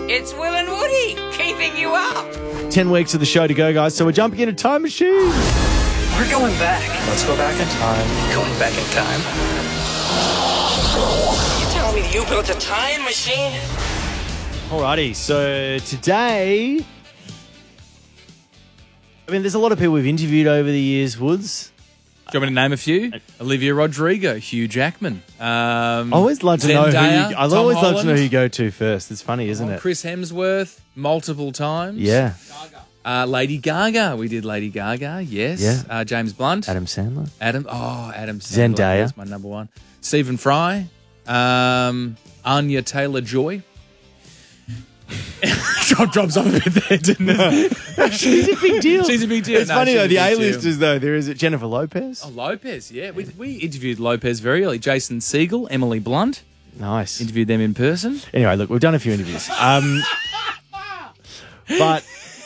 It's Will and Woody keeping you up. 10 weeks of the show to go, guys, so we're jumping in a time machine. We're going back. Let's go back in time. Going back in time. You telling me you built a time machine? Alrighty, so today, I mean, there's a lot of people we've interviewed over the years, Woods. Do you want me to name a few? Olivia Rodrigo, Hugh Jackman. I always love to know Zendaya, I Tom always love to Holland. know who you go to first. It's funny, isn't it? Chris Hemsworth, multiple times. Yeah. Lady Gaga. We did Lady Gaga, yes. Yeah. James Blunt. Adam Sandler. Adam Sandler. Zendaya. That's my number one. Stephen Fry. Anya Taylor-Joy. Drops off a bit there, didn't it? She's a big deal. She's a big deal. It's No, funny, she's though, a the big deal. A-listers, though, there is Jennifer Lopez. Oh, Lopez, yeah. We interviewed Lopez very early. Jason Segel, Emily Blunt. Nice. Interviewed them in person. Anyway, look, we've done a few interviews. But,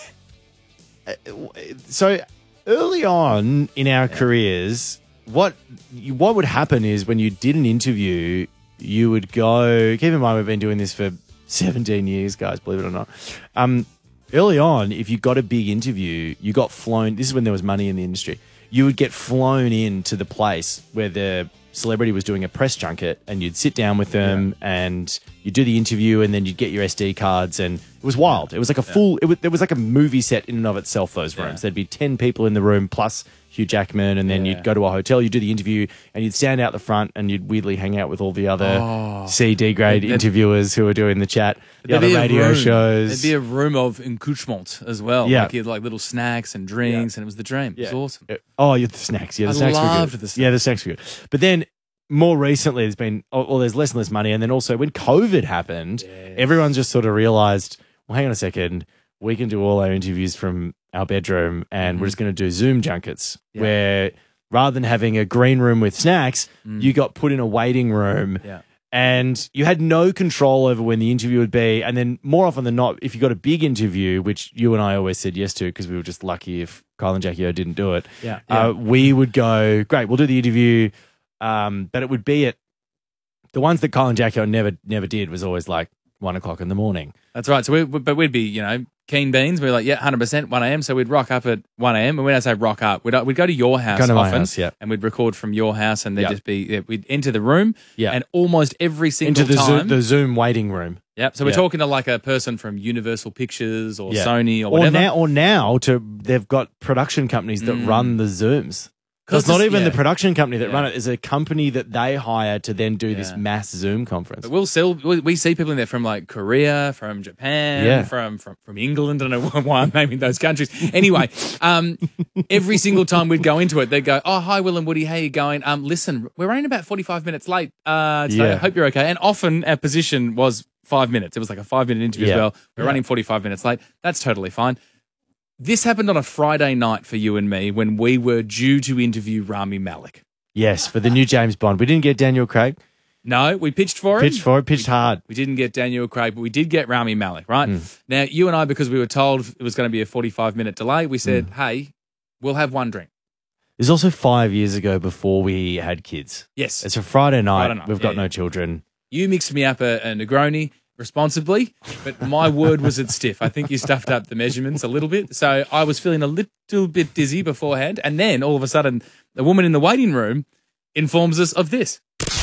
so early on in our careers, what would happen is when you did an interview, you would go, keep in mind we've been doing this for 17 years, guys, believe it or not. Early on, if you got a big interview, you got flown, this is when there was money in the industry, you would get flown in to the place where the celebrity was doing a press junket, and you'd sit down with them and you'd do the interview, and then you'd get your SD cards, and it was wild. It was like a full, it was like a movie set in and of itself, those rooms. There'd be 10 people in the room plus Hugh Jackman, and then you'd go to a hotel, you'd do the interview, and you'd stand out the front, and you'd weirdly hang out with all the other CD grade interviewers who were doing the chat, the other radio shows. There'd be a room of accoutrement as well. Yeah. Like you had like little snacks and drinks, and it was the dream. It was awesome. Oh, the snacks. Yeah, the snacks were loved good. the snacks. Yeah, the snacks were good. But then more recently, there's been, there's less and less money. And then also when COVID happened, everyone just sort of realized, well, hang on a second, we can do all our interviews from our bedroom, and we're just going to do Zoom junkets where rather than having a green room with snacks, you got put in a waiting room. Yeah. And you had no control over when the interview would be. And then more often than not, if you got a big interview, which you and I always said yes to because we were just lucky if Kyle and Jackie O didn't do it, we would go, great, we'll do the interview. But it would be at the ones that Kyle and Jackie O never did was always like 1 o'clock in the morning. That's right. So we'd be, keen beans. We're like, 100%, 1 a.m. So we'd rock up at 1 a.m. And when I say rock up, we'd go to your house Go to my often, house, and we'd record from your house, and there'd just be, we'd enter the room, and almost every single Into time. the Zoom waiting room. Yep. So we're talking to like a person from Universal Pictures or Sony or whatever. Or now they've got production companies that run the Zooms. So it's not even the production company that run it. It's a company that they hire to then do this mass Zoom conference. But we see people in there from like Korea, from Japan, from England. I don't know why I'm naming those countries. Anyway, every single time we'd go into it, they'd go, "Oh, hi, Will and Woody, how you going? Listen, we're running about 45 minutes late today. I hope you're okay." And often our position was 5 minutes. It was like a 5-minute interview as well. We're running 45 minutes late. That's totally fine. This happened on a Friday night for you and me when we were due to interview Rami Malek. Yes, for the new James Bond. We didn't get Daniel Craig. No, we pitched for him. Pitched hard. We didn't get Daniel Craig, but we did get Rami Malek, right? Now, you and I, because we were told it was going to be a 45-minute delay, we said, hey, we'll have one drink. It was also 5 years ago before we had kids. Yes. It's a Friday night. We've got no children. You mixed me up a Negroni responsibly, but my word was it stiff. I think you stuffed up the measurements a little bit. So I was feeling a little bit dizzy beforehand. And then all of a sudden, the woman in the waiting room informs us of this.